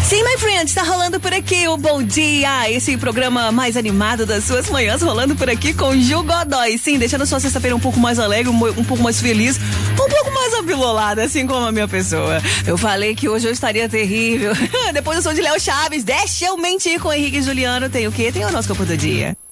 Sim, my friends, tá rolando por aqui o Bom Dia, esse programa mais animado das suas manhãs, rolando por aqui com Ju Godoy. Sim, deixando a sua sexta-feira um pouco mais alegre, um pouco mais feliz, um pouco mais abilolada, assim como a minha pessoa. Eu falei que hoje eu estaria terrível. Depois eu sou de Léo Chaves, deixa eu mentir com o Henrique e Juliano. Tem o quê? Tem o horóscopo do dia.